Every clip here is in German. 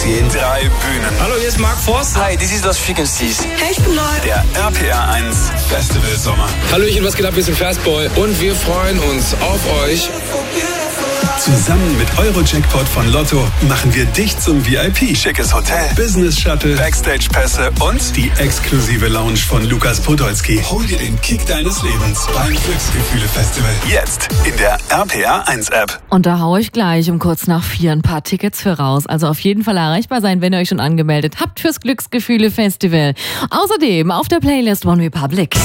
Jens. 3 Bühnen. Hallo, hier ist Mark Forster. Hi, this is Los Frequencies. Hey, ich bin Neu. Der RPR 1 Festival Sommer. Hallöchen, was geht ab? Wir sind Fastboy und wir freuen uns auf euch. Zusammen mit Eurojackpot von Lotto machen wir dich zum VIP. Schickes Hotel, Business Shuttle, Backstage-Pässe und die exklusive Lounge von Lukas Podolski. Hol dir den Kick deines Lebens beim Glücksgefühle-Festival. Jetzt in der RPR 1 App. Und da haue ich gleich um kurz nach 4 ein paar Tickets für raus. Also auf jeden Fall erreichbar sein, wenn ihr euch schon angemeldet habt fürs Glücksgefühle-Festival. Außerdem auf der Playlist One Republic.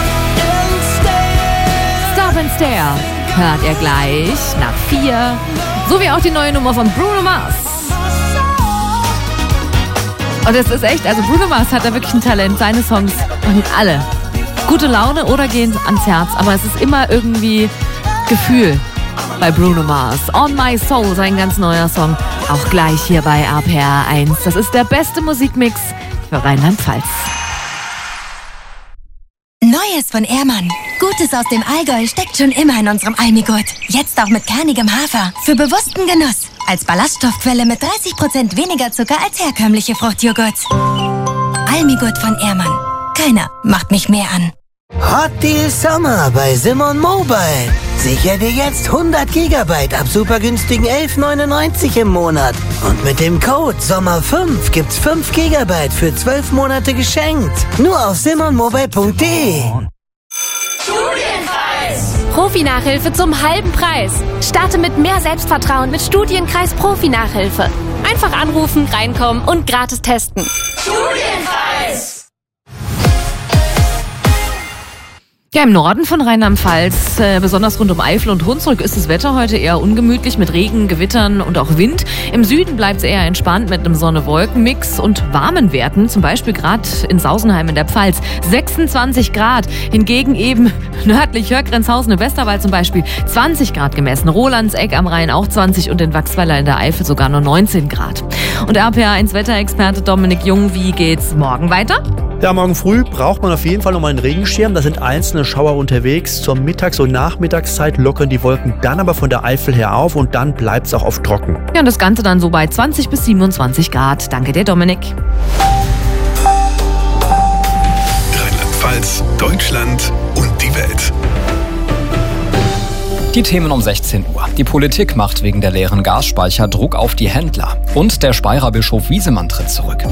Stop and Stare. Hört ihr gleich nach 4. So wie auch die neue Nummer von Bruno Mars. Und es ist echt, also Bruno Mars hat da wirklich ein Talent. Seine Songs machen alle gute Laune oder gehen ans Herz. Aber es ist immer irgendwie Gefühl bei Bruno Mars. On My Soul, sein ganz neuer Song. Auch gleich hier bei RPR 1. Das ist der beste Musikmix für Rheinland-Pfalz. Neues von Ehrmann. Gutes aus dem Allgäu steckt schon immer in unserem Almigurt. Jetzt auch mit kernigem Hafer. Für bewussten Genuss. Als Ballaststoffquelle mit 30% weniger Zucker als herkömmliche Fruchtjoghurts. Almigurt von Ehrmann. Keiner macht mich mehr an. Hot Deal Summer bei Simon Mobile. Sicher dir jetzt 100 GB ab super günstigen 11,99 im Monat. Und mit dem Code SOMMER5 gibt's 5 GB für 12 Monate geschenkt. Nur auf simonmobile.de. Studienkreis! Profi-Nachhilfe zum halben Preis. Starte mit mehr Selbstvertrauen mit Studienkreis Profi-Nachhilfe. Einfach anrufen, reinkommen und gratis testen. Studienkreis! Ja, im Norden von Rheinland-Pfalz, besonders rund um Eifel und Hunsrück, ist das Wetter heute eher ungemütlich mit Regen, Gewittern und auch Wind. Im Süden bleibt es eher entspannt mit einem Sonne-Wolken-Mix und warmen Werten. Zum Beispiel gerade in Sausenheim in der Pfalz 26 Grad. Hingegen eben nördlich Hörgrenzhausen im Westerwald zum Beispiel 20 Grad gemessen. Rolandseck am Rhein auch 20 und in Wachsweiler in der Eifel sogar nur 19 Grad. Und RPR1 Wetterexperte Dominik Jung, wie geht's morgen weiter? Ja, morgen früh braucht man auf jeden Fall nochmal einen Regenschirm. Da sind einzelne Schauer unterwegs. Zur Mittags- und Nachmittagszeit lockern die Wolken dann aber von der Eifel her auf und dann bleibt es auch oft trocken. Ja, und das Ganze dann so bei 20 bis 27 Grad. Danke dir, Dominik. Rheinland-Pfalz, Deutschland und die Welt. Die Themen um 16 Uhr. Die Politik macht wegen der leeren Gasspeicher Druck auf die Händler. Und der Speyerer Bischof Wiesemann tritt zurück.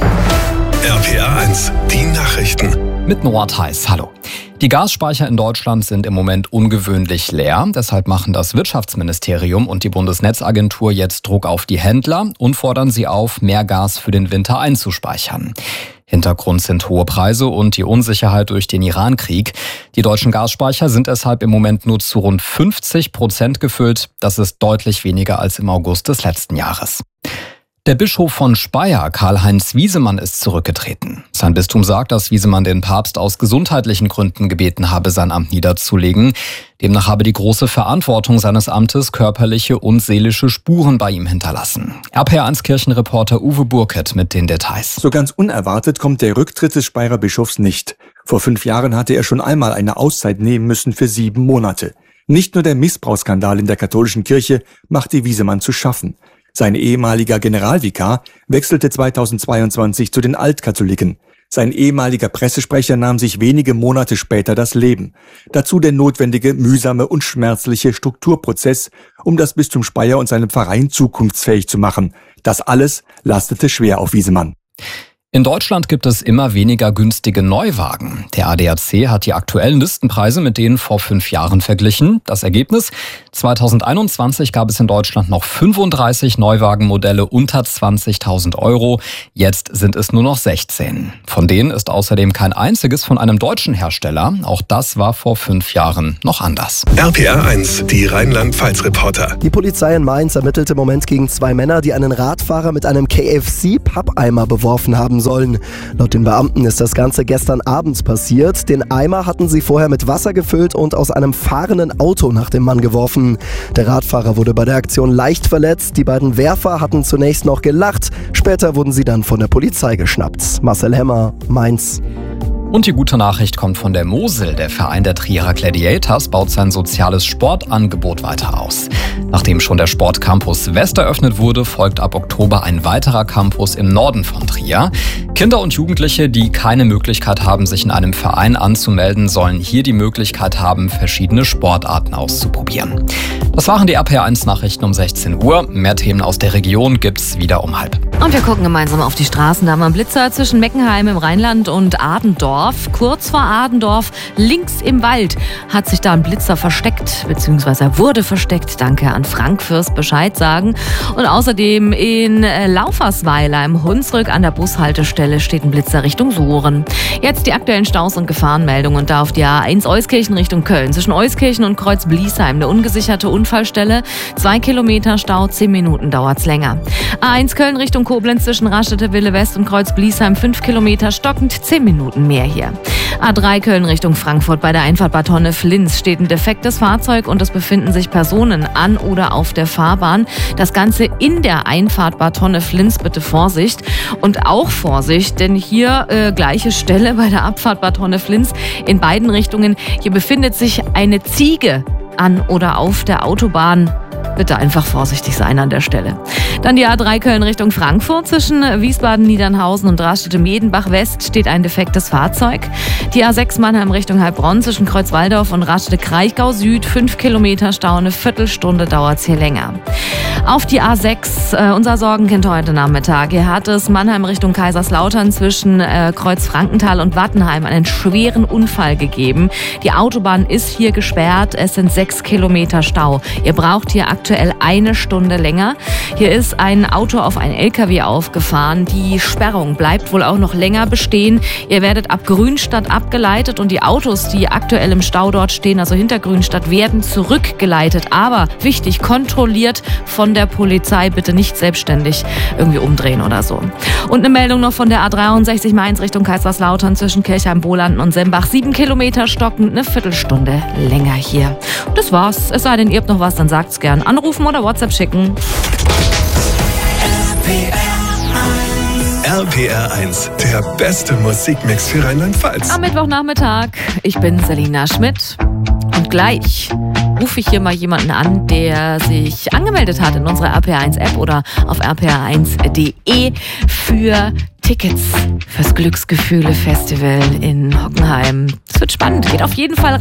RPR 1, die Nachrichten. Mit Noah Theis, hallo. Die Gasspeicher in Deutschland sind im Moment ungewöhnlich leer. Deshalb machen das Wirtschaftsministerium und die Bundesnetzagentur jetzt Druck auf die Händler und fordern sie auf, mehr Gas für den Winter einzuspeichern. Hintergrund sind hohe Preise und die Unsicherheit durch den Iran-Krieg. Die deutschen Gasspeicher sind deshalb im Moment nur zu rund 50% gefüllt. Das ist deutlich weniger als im August des letzten Jahres. Der Bischof von Speyer, Karl-Heinz Wiesemann, ist zurückgetreten. Sein Bistum sagt, dass Wiesemann den Papst aus gesundheitlichen Gründen gebeten habe, sein Amt niederzulegen. Demnach habe die große Verantwortung seines Amtes körperliche und seelische Spuren bei ihm hinterlassen. RPR1-Kirchenreporter Uwe Burkert mit den Details. So ganz unerwartet kommt der Rücktritt des Speyerer Bischofs nicht. Vor 5 Jahren hatte er schon einmal eine Auszeit nehmen müssen für 7 Monate. Nicht nur der Missbrauchsskandal in der katholischen Kirche machte Wiesemann zu schaffen. Sein ehemaliger Generalvikar wechselte 2022 zu den Altkatholiken. Sein ehemaliger Pressesprecher nahm sich wenige Monate später das Leben. Dazu der notwendige, mühsame und schmerzliche Strukturprozess, um das Bistum Speyer und seinen Verein zukunftsfähig zu machen. Das alles lastete schwer auf Wiesemann. In Deutschland gibt es immer weniger günstige Neuwagen. Der ADAC hat die aktuellen Listenpreise mit denen vor 5 Jahren verglichen. Das Ergebnis? 2021 gab es in Deutschland noch 35 Neuwagenmodelle unter 20.000 Euro. Jetzt sind es nur noch 16. Von denen ist außerdem kein einziges von einem deutschen Hersteller. Auch das war vor 5 Jahren noch anders. RPR 1, die Rheinland-Pfalz-Reporter. Die Polizei in Mainz ermittelt im Moment gegen 2 Männer, die einen Radfahrer mit einem KFC-Pappeimer beworfen haben sollen. Laut den Beamten ist das Ganze gestern abends passiert. Den Eimer hatten sie vorher mit Wasser gefüllt und aus einem fahrenden Auto nach dem Mann geworfen. Der Radfahrer wurde bei der Aktion leicht verletzt. Die beiden Werfer hatten zunächst noch gelacht. Später wurden sie dann von der Polizei geschnappt. Marcel Hemmer, Mainz. Und die gute Nachricht kommt von der Mosel. Der Verein der Trierer Gladiators baut sein soziales Sportangebot weiter aus. Nachdem schon der Sportcampus West eröffnet wurde, folgt ab Oktober ein weiterer Campus im Norden von Trier. Kinder und Jugendliche, die keine Möglichkeit haben, sich in einem Verein anzumelden, sollen hier die Möglichkeit haben, verschiedene Sportarten auszuprobieren. Das waren die RPR1-Nachrichten um 16 Uhr. Mehr Themen aus der Region gibt's wieder um 12:30. Und wir gucken gemeinsam auf die Straßen. Da haben wir einen Blitzer zwischen Meckenheim im Rheinland und Adendorf. Kurz vor Adendorf, links im Wald, hat sich da ein Blitzer versteckt, beziehungsweise wurde versteckt. Danke an Frank fürs Bescheid sagen. Und außerdem in Laufersweiler im Hunsrück an der Bushaltestelle steht ein Blitzer Richtung Sohren. Jetzt die aktuellen Staus und Gefahrenmeldungen. Und da auf die A1 Euskirchen Richtung Köln. Zwischen Euskirchen und Kreuz-Bliesheim eine ungesicherte Unfallstelle. 2 Kilometer Stau, 10 Minuten dauert's länger. A1 Köln Richtung Koblenz zwischen Raststätte-Wille West und Kreuz-Bliesheim 5 Kilometer stockend, 10 Minuten mehr hier. A3 Köln Richtung Frankfurt bei der Einfahrt Bad Honnef-Linz steht ein defektes Fahrzeug und es befinden sich Personen an oder auf der Fahrbahn. Das Ganze in der Einfahrt Bad Honnef-Linz, bitte Vorsicht. Und auch Vorsicht, denn hier gleiche Stelle bei der Abfahrt Bad Honnef-Linz in beiden Richtungen. Hier befindet sich eine Ziege an oder auf der Autobahn. Bitte einfach vorsichtig sein an der Stelle. Dann die A3 Köln Richtung Frankfurt. Zwischen Wiesbaden-Niedernhausen und Raststätte-Medenbach West steht ein defektes Fahrzeug. Die A6 Mannheim Richtung Heilbronn zwischen Kreuzwaldorf und Raststätte-Kraichgau Süd. 5 Kilometer Stau, eine Viertelstunde dauert es hier länger. Auf die A6, unser Sorgenkind heute Nachmittag. Hier hat es Mannheim Richtung Kaiserslautern zwischen Kreuzfrankenthal und Wattenheim einen schweren Unfall gegeben. Die Autobahn ist hier gesperrt. Es sind 6 Kilometer Stau. Ihr braucht hier aktuell eine Stunde länger. Hier ist ein Auto auf ein LKW aufgefahren. Die Sperrung bleibt wohl auch noch länger bestehen. Ihr werdet ab Grünstadt abgeleitet und die Autos, die aktuell im Stau dort stehen, also hinter Grünstadt, werden zurückgeleitet. Aber wichtig, kontrolliert von der Polizei. Bitte nicht selbstständig irgendwie umdrehen oder so. Und eine Meldung noch von der A63 Mainz Richtung Kaiserslautern zwischen Kirchheim-Bohlanden und Sembach. 7 Kilometer stockend, eine Viertelstunde länger hier. Und das war's. Es sei denn, ihr habt noch was, dann sagt's gern. Anrufen oder WhatsApp schicken. RPR1, der beste Musikmix für Rheinland-Pfalz. Am Mittwochnachmittag. Ich bin Selina Schmidt. Und gleich rufe ich hier mal jemanden an, der sich angemeldet hat in unserer RPR1-App oder auf rpr1.de für Tickets fürs Glücksgefühle-Festival in Hockenheim. Es wird spannend, geht auf jeden Fall rein.